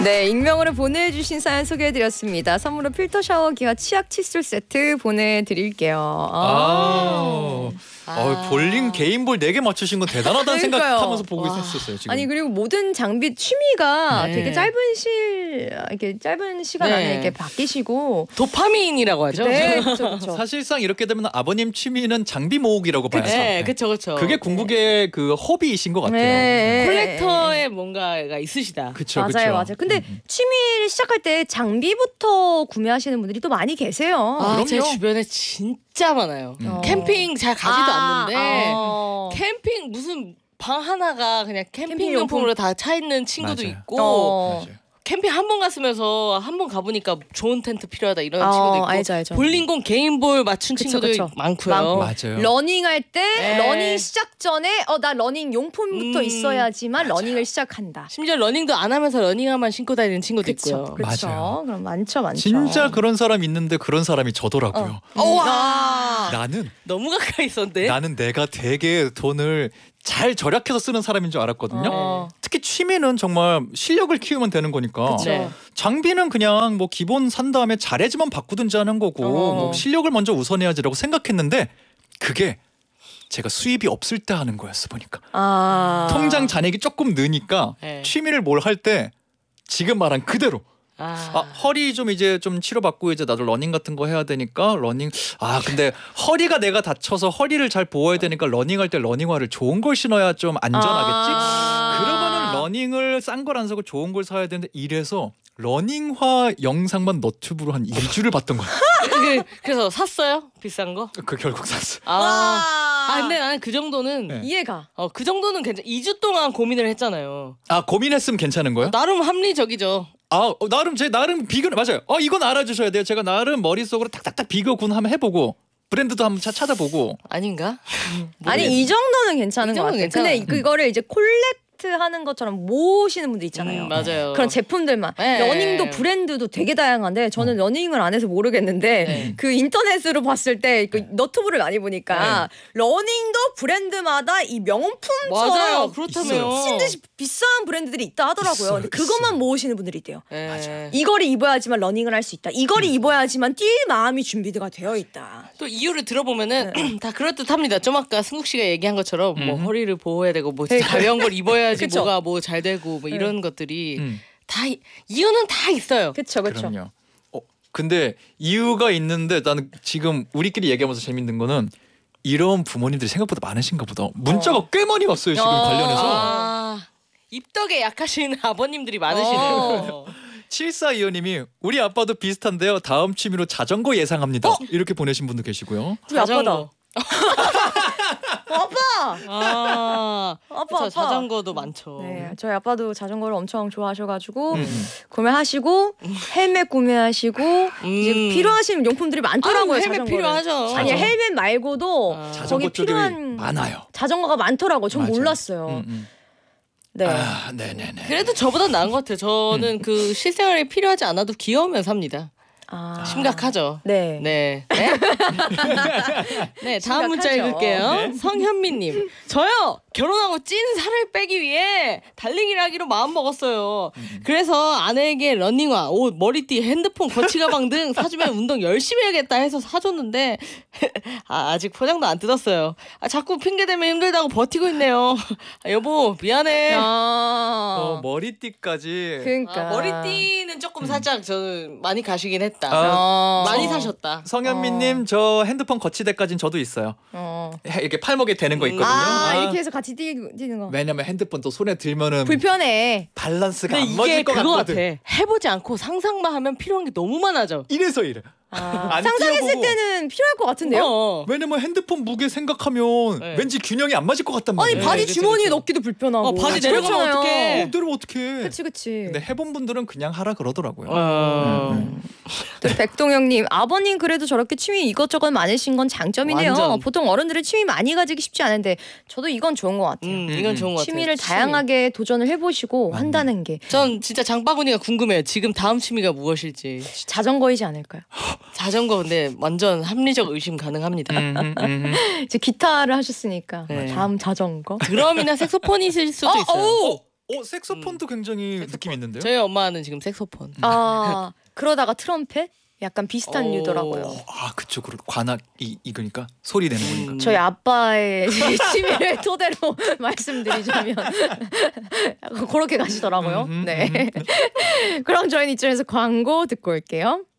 네, 익명으로 보내주신 사연 소개해드렸습니다. 선물로 필터 샤워기와 치약 칫솔 세트 보내드릴게요. 볼링 개인볼 4개 맞추신 건 대단하다는 생각하면서 보고 있었어요. 지금. 아니 그리고 모든 장비 취미가 되게 짧은 시간 안에 이렇게 바뀌시고 도파민이라고 하죠. 네, 그렇죠. 사실상 이렇게 되면 아버님 취미는 장비 모으기라고 봐야죠. 네, 그렇죠. 그게 궁극의 그 허비이신 것 같아요. 콜렉터에 뭔가가 있으시다. 그렇죠. 맞아요. 근데 취미를 시작할 때 장비부터 구매하시는 분들이 또 많이 계세요. 제 주변에 진짜 많아요. 캠핑 잘 가지도 않는데 캠핑 무슨 방 하나가 그냥 캠핑용품으로 다 차 있는 친구도 있고 캠핑 한 번 갔으면서 한 번 가보니까 좋은 텐트 필요하다 이런 친구도 있고 알죠. 볼링공 개인볼 맞춘 친구도 많고요. 맞아요. 러닝할 때 러닝 시작 전에 나 러닝 용품부터 있어야지만 러닝을 시작한다. 심지어 러닝도 안 하면서 러닝화만 신고 다니는 친구도 있고요. 그렇죠. 맞아요. 그럼 많죠. 진짜 그런 사람 있는데 그런 사람이 저더라고요. 나는 너무 가까이 있었는데. 나는 내가 되게 돈을 잘 절약해서 쓰는 사람인 줄 알았거든요. 특히 취미는 정말 실력을 키우면 되는 거니까. 장비는 그냥 뭐 기본 산 다음에 잘해지만 바꾸든지 하는 거고 뭐 실력을 먼저 우선해야지라고 생각했는데 그게 제가 수입이 없을 때 하는 거였어 보니까. 통장 잔액이 조금 느니까 취미를 뭘 할 때 지금 말한 그대로 허리 좀 이제 좀 치료받고 이제 나도 러닝 같은 거 해야 되니까 러닝 근데 허리가 내가 다쳐서 허리를 잘 보호해야 되니까 러닝할 때 러닝화를 좋은 걸 신어야 좀 안전하겠지. 그러면은 러닝을 싼 걸 안 사고 좋은 걸 사야 되는데 이래서 러닝화 영상만 너튜브로 한 2주를 봤던 거야. 그래서 샀어요? 비싼 거? 그 결국 샀어. 근데 나는 그 정도는 이해가. 그 정도는 괜찮. 2주 동안 고민을 했잖아요. 고민했으면 괜찮은 거예요? 나름 합리적이죠. 나름 비교 맞아요. 이건 알아주셔야 돼요. 제가 나름 머릿속으로 탁탁탁 비교군 한번 해보고 브랜드도 한번 찾아보고. 아닌가? 아니 이 정도는 괜찮은 것 같아요. 괜찮아. 근데 그거를 이제 하는 것처럼 모으시는 분들 있잖아요. 맞아요. 그런 제품들만. 러닝도 브랜드도 되게 다양한데 저는 러닝을 안 해서 모르겠는데 그 인터넷으로 봤을 때 그 너튜브를 많이 보니까 러닝도 브랜드마다 이 명품처럼 맞아요. 그렇다면 미친 듯이 비싼 브랜드들이 있다 하더라고요. 근데 그것만 모으시는 분들이 있대요. 맞아요. 이거를 입어야지만 러닝을 할 수 있다. 이거를 입어야지만 뛸 마음이 준비가 되어 있다. 또 이유를 들어보면은 다 그럴듯합니다. 좀 아까 승국 씨가 얘기한 것처럼 뭐 허리를 보호해야 되고 뭐 가벼운 걸 입어야지 뭐가 뭐 잘 되고 뭐 이런 것들이 다 이유는 다 있어요. 그렇죠. 그럼요. 근데 이유가 있는데 나는 지금 우리끼리 얘기하면서 재밌는 거는 이런 부모님들이 생각보다 많으신가 보다. 문자가 꽤 많이 왔어요 지금 관련해서. 입덕에 약하신 아버님들이 많으시네요. 7425님이 우리 아빠도 비슷한데요. 다음 취미로 자전거 예상합니다. 이렇게 보내신 분도 계시고요. 자전거. 아빠 자전거도 많죠. 네, 저희 아빠도 자전거를 엄청 좋아하셔가지고 구매하시고 헬멧 구매하시고 이제 필요하신 용품들이 많더라고요. 헬멧 필요하죠. 아니 헬멧 말고도 자전거 거기 필요한 많아요. 자전거가 많더라고요. 전 몰랐어요. 네. 네네네. 그래도 저보다 나은 것 같아요. 저는 그 실생활에 필요하지 않아도 귀여우면 삽니다. 심각하죠. 네. 네, 다음 문자 읽을게요. 성현미님, 저요 결혼하고 찐 살을 빼기 위해 달리기를 하기로 마음 먹었어요. 그래서 아내에게 러닝화, 옷, 머리띠, 핸드폰, 거치 가방 등 사주면 운동 열심히 해야겠다 해서 사줬는데 아직 포장도 안 뜯었어요. 자꾸 핑계대면 힘들다고 버티고 있네요. 여보 미안해. 머리띠까지. 그러니까 머리띠는 조금 살짝 저는 많이 가시긴 했다. 많이 사셨다. 성현미님 저 핸드폰 거치대까지는 저도 있어요. 이렇게 팔목에 대는 거 있거든요. 이렇게 해서 같이 뛰는 거. 왜냐면 핸드폰 또 손에 들면은 불편해. 밸런스가 안 맞을 것 같거든. 같아. 해보지 않고 상상만 하면 필요한 게 너무 많아져. 이래. 상상했을 때는 필요할 것 같은데요. 왜냐면 핸드폰 무게 생각하면 왠지 균형이 안 맞을 것 같단 말이에요. 아니 바지 주머니에 넣기도 불편하고. 바지 내려가면 어떡해. 내려면 어떡해. 그치. 근데 해본 분들은 그냥 하라 그러더라고요. 또 백동영님, 아버님 그래도 저렇게 취미 이것저것 많으신 건 장점이네요. 완전. 보통 어른들은 취미 많이 가지기 쉽지 않은데 저도 이건 좋은 것 같아요. 이건 좋은 것 같아요. 취미를 다양하게 도전을 해보시고 한다는 게. 전 진짜 장바구니가 궁금해요. 지금 다음 취미가 무엇일지. 자전거이지 않을까요? 자전거 근데 완전 합리적 의심 가능합니다. 이제 기타를 하셨으니까 네. 다음 자전거. 드럼이나 색소폰이 있을 수도 있어요. 색소폰도 굉장히 느낌 있는데요. 저희 엄마는 지금 색소폰. 아 그러다가 트럼펫? 약간 비슷한 류더라고요. 그쵸. 관악이 이거니까 소리 내는 거니까. 저희 아빠의 취미를 토대로 말씀드리자면 그렇게 가시더라고요. 네. 그럼 저희는 이쯤에서 광고 듣고 올게요.